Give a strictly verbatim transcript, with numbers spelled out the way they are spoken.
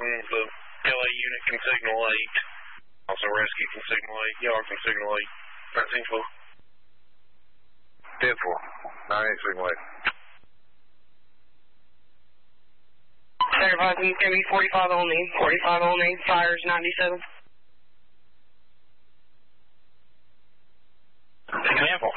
eleven, the L A unit can signal eight. Also, rescue can signal eight. Y'all can signal eight. nineteen four. ten four. nine eight signal eight. Advising it's going to be forty-five only. forty-five only. Fires ninety-seven. Example.